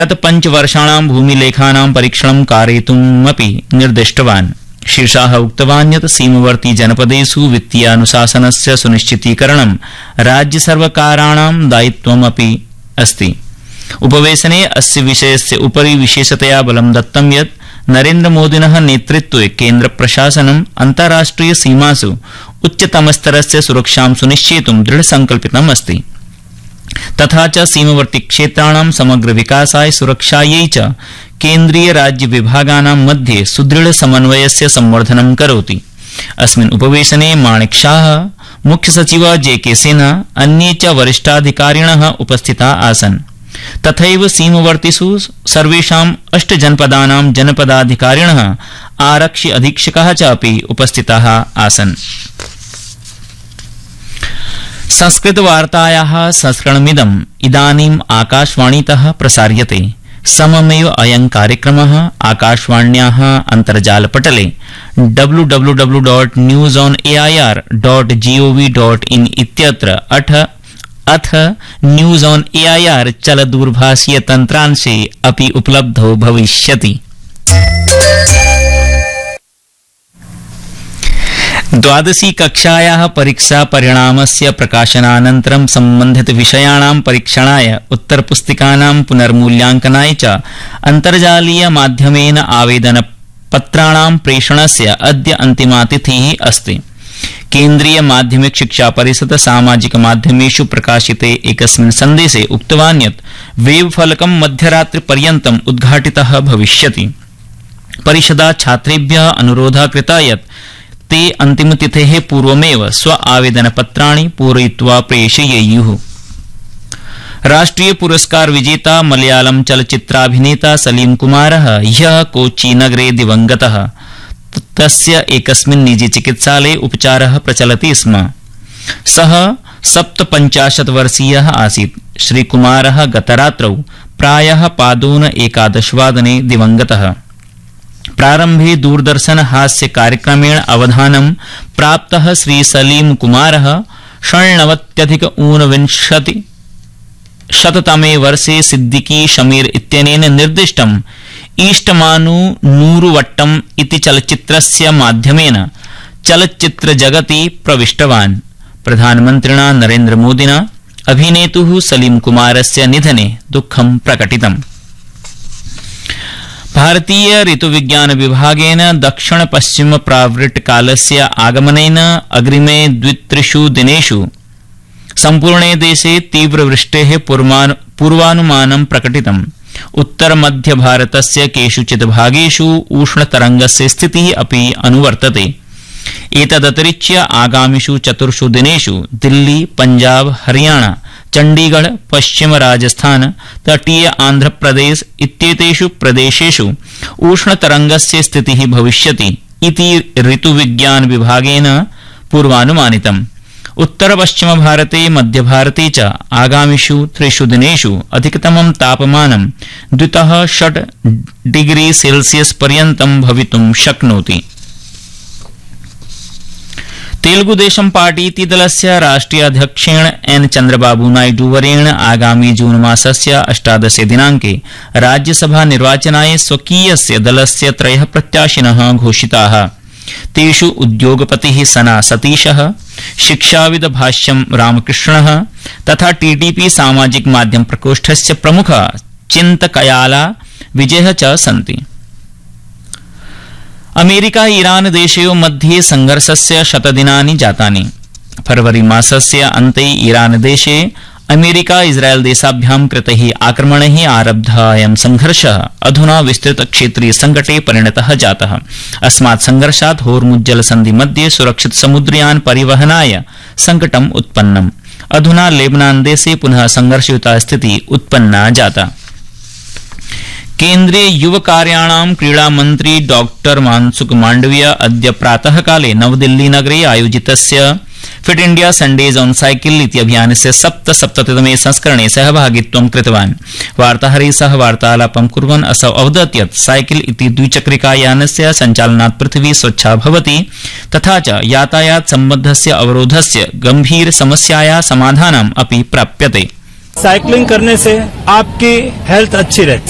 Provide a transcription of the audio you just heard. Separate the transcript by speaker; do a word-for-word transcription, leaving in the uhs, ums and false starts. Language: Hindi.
Speaker 1: गत पञ्चवर्षाणां भूमिलेखानां परीक्षणं कारयितुमपि निर्दिष्टवान्। श्री शाह उक्तवान् यत् सीमवर्ती जनपदेषु वित्तीयानुशासनस्य सुनिश्चितीकरणं राज्यसर्वकाराणां दायित्वमपि अस्ति। उपवेशने अस्य विषयस्य उपरि विशेषतया बलं दत्तं यत् नरेन्द्रमोदिनः नेतृत्वे केन्द्रप्रशासनम् अन्ताराष्ट्रिय सीमासु उच्चतमस्तरस्य सुरक्षां सुनिश्चेतुं दृढसंकल्पितम् अस्ति। तथा च सीमवर्ती क्षेत्राणां समग्र विकासाय सुरक्षायै च केन्द्रीय राज्य विभागानां मध्ये सुदृढ समन्वयस्य संवर्धनं करोति। अस्मिन् उपवेशने माणिक शाह, मुख्य सचिव जे के सिन्हा, अन्ये च वरिष्ठाधिकारिणः उपस्थिता आसन्। तथैव सीमवर्तिषु सर्वेषाम् अष्ट जनपदानां जनपदाधिकारिणः, आरक्षि अधीक्षकाः च अपि उपस्थिताः आसन्। संस्कृतवार्तायाः संस्करणमिदम् इदानीम् आकाशवाणीतः प्रसार्यते। सममेव अयं कार्यक्रमः आकाशवाण्याः अन्तर्जालपटले W W W dot news on A I R dot G O V dot in इत्यत्र अथ अथ news on A I R चलदूरभाषीय तन्त्रांशे अपि उपलब्धो भविष्यति। द्वादशी कक्षायाः परीक्षा परिणामस्य प्रकाशनानन्तरं सम्बन्धित विषयाणां परीक्षणाय उत्तरपुस्तिकानां पुनर्मूल्यांकनाय च अन्तर्जालीय माध्यमेन आवेदनपत्राणां प्रेषणस्य अद्य अन्तिमा तिथिः अस्ति। केन्द्रीय माध्यमिक शिक्षा परिषद सामाजिक माध्यमेषु प्रकाशिते एकस्मिन् सन्देशे उक्तवान् यत् वेबफलकं मध्यरात्रिपर्यन्तम् उद्घाटितः भविष्यति। परिषदा छात्रेभ्यः अनुरोधः कृतः यत् ते अन्तिमतिथेः पूर्वमेव स्व आवेदनपत्राणि पूरयित्वा प्रेषयेयुः। राष्ट्रिय पुरस्कार विजेता मलयालम चलचित्राभिनेता सलीम कुमारः ह्यः कोच्चि नगरे दिवंगतः। तस्य एकस्मिन् निजी चिकित्सालये उपचारः प्रचलति स्म। सः सप्तपञ्चाशत् वर्षीयः आसीत्। श्रीकुमारः गतरात्रौ प्रायः पादोन एकादशवादने दिवंगतः। प्रारम्भे दूरदर्शन हास्य कार्यक्रमेण अवधानं प्राप्तः श्री सलीम कुमारः षण्णवत्यधिक ऊनविंशति शततमे वर्षे सिद्दीकी शमीर इत्यनेन निर्दिष्टम् ईष्टमानु नूरुवट्टम् इति चलच्चित्रस्य माध्यमेन चलच्चित्रजगति प्रविष्टवान्। प्रधानमन्त्रिणा नरेन्द्रमोदिना अभिनेतुः सलीम कुमारस्य निधने दुःखं प्रकटितम्। भारतीय ऋतुविज्ञान विभागेन दक्षिण पश्चिम प्रावृट् कालस्य आगमनेन अग्रिमे द्वित्रिषु दिनेषु सम्पूर्णे देशे तीव्रवृष्टेः पूर्वानुमानं प्रकटितम्। उत्तर मध्य भारतस्य केषुचित् भागेषु उष्णतरङ्गस्य स्थितिः अपि अनुवर्तते। एतदतिरिच्य आगामिषु चतुर्षु दिनेषु दिल्ली, पंजाब, हरियाणा, चंडीगढ़, पश्चिम राजस्थान, तटीय आंध्र प्रदेश इत्येतेषु प्रदेशेषु उष्णतरङ्गस्य स्थितिः भविष्यति इति ऋतुविज्ञान विभागेन पूर्वानुमानितम्। उत्तर पश्चिम भारते, मध्य भारते च आगामिषु त्रिषु दिनेषु अधिकतमं तापमानं द्वितः षट् डिग्री सेल्सियस पर्यन्तं भवितुं शक्नोति। तेलुगुदेशम पार्टी इति दलस्य राष्ट्रीय अध्यक्षेण एन चंद्रबाबू नायडू वरेण आगामी जून मासस्य अष्टादशे दिनांके राज्यसभा निर्वाचनाय स्वकीयस्य दलस्य त्रयः प्रत्याशिनः घोषिताः। तेषु उद्योगपतिः सना सतीशः, शिक्षाविद भाष्यं रामकृष्णः तथा टीडीपी सामाजिक माध्यम प्रकोष्ठस्य प्रमुखः चिन्तकयाला विजयः च सन्ति। अमेरिका ईरान देशयोः मध्ये संघर्षस्य शतदिनानि जातानि। फरवरी मासस्य अन्ते ईरान देशे अमेरिका इस्राएल देशाभ्यां कृतैः आक्रमणैः आरब्धः अयं संघर्षः अधुना विस्तृत क्षेत्रीय संकटे परिणतः जातः। अस्मात् संघर्षात् होर्मुज् जलसन्धि मध्ये सुरक्षित समुद्रयान परिवहनाय संकटम् उत्पन्नम्। अधुना लेबनान देशे पुनः संघर्षयुता स्थितिः उत्पन्ना जाता। केन्द्रीय युव कार्याणां क्रीडा मन्त्री डॉक्टर मानसुख मांडविय अद्य प्रातः काले नवदिल्ली नगरे आयोजितस्य fit India Sundays on cycle इति अभियानस्य सप्तसप्ततितमे संस्करणे सहभागित्वं कृतवान्। वार्ताहरैः सह वार्तालापं कुर्वन् असौ अवदत् यत् साइकिल इति द्विचक्रिकायानस्य सञ्चालनात् पृथिवी स्वच्छा भवति तथा च यातायात सम्बद्धस्य अवरोधस्य गंभीर समस्यायाः समाधानम् अपि प्राप्यते।
Speaker 2: साइकिलिंग करने से आपकी हेल्थ अच्छी रहती है।